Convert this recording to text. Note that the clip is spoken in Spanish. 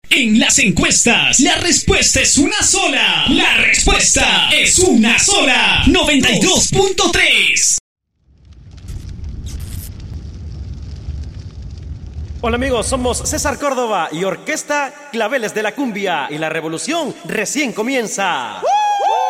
En las encuestas, la respuesta es una sola. La respuesta es una sola. 92.3. Hola amigos, somos César Córdoba y Orquesta Claveles de la Cumbia y la revolución recién comienza.